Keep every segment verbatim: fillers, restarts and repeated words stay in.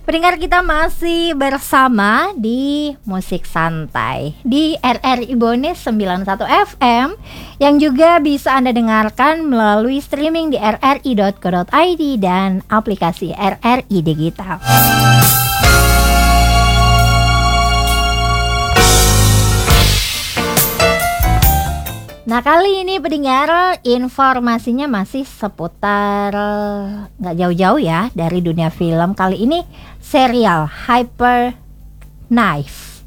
Pendengar kita masih bersama di Musik Santai di R R I Bone sembilan puluh satu F M yang juga bisa Anda dengarkan melalui streaming di r r i dot co dot i d dan aplikasi R R I Digital. Nah, kali ini pendengar, informasinya masih seputar nggak jauh-jauh ya dari dunia film. Kali ini serial Hyper Knife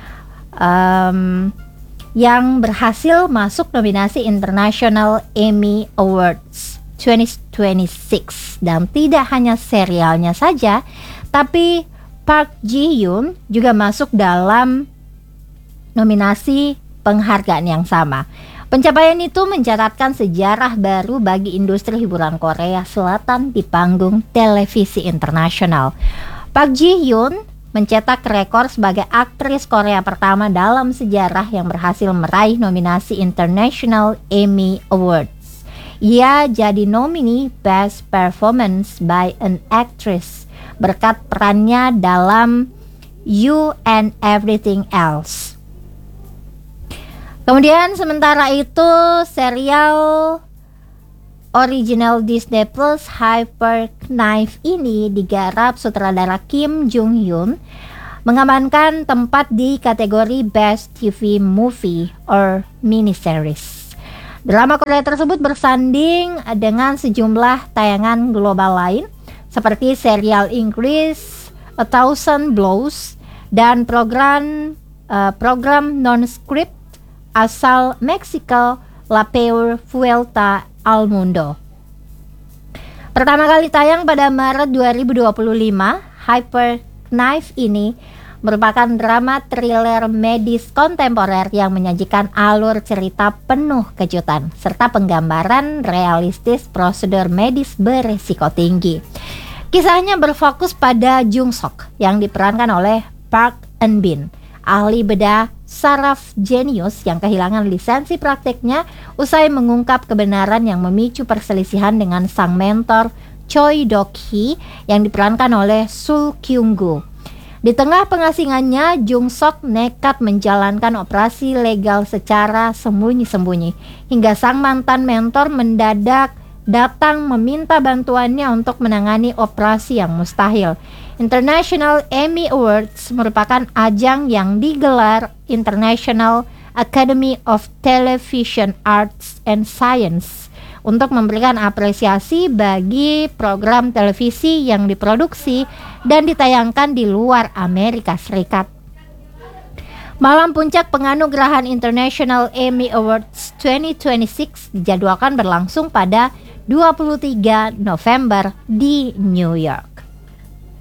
um, yang berhasil masuk nominasi International Emmy Awards dua ribu dua puluh enam. Dan tidak hanya serialnya saja, tapi Park Ji Yoon juga masuk dalam nominasi penghargaan yang sama. Pencapaian itu mencatatkan sejarah baru bagi industri hiburan Korea Selatan di panggung televisi internasional. Park Ji Yoon mencetak rekor sebagai aktris Korea pertama dalam sejarah yang berhasil meraih nominasi International Emmy Awards. Ia jadi nomini Best Performance by an Actress berkat perannya dalam You and Everything Else. Kemudian sementara itu serial original Disney Plus Hyper Knife ini digarap sutradara Kim Jung Hyun, mengamankan tempat di kategori Best T V Movie or Miniseries. Drama Korea tersebut bersanding dengan sejumlah tayangan global lain seperti serial Inggris A Thousand Blows dan program uh, program non-script asal Meksiko La Peor Vuelta al Mundo. Pertama kali tayang pada Maret dua ribu dua puluh lima, Hyper Knife ini merupakan drama thriller medis kontemporer yang menyajikan alur cerita penuh kejutan serta penggambaran realistis prosedur medis beresiko tinggi. Kisahnya berfokus pada Jung Sok yang diperankan oleh Park Eun Bin, ahli bedah saraf jenius yang kehilangan lisensi prakteknya usai mengungkap kebenaran yang memicu perselisihan dengan sang mentor Choi Dok-hee yang diperankan oleh Sul Kyung-gu. Di tengah pengasingannya, Jung Sok nekat menjalankan operasi legal secara sembunyi-sembunyi hingga sang mantan mentor mendadak datang meminta bantuannya untuk menangani operasi yang mustahil. International Emmy Awards merupakan ajang yang digelar International Academy of Television Arts and Science untuk memberikan apresiasi bagi program televisi yang diproduksi dan ditayangkan di luar Amerika Serikat. Malam puncak penganugerahan International Emmy Awards dua ribu dua puluh enam dijadwalkan berlangsung pada dua puluh tiga November di New York.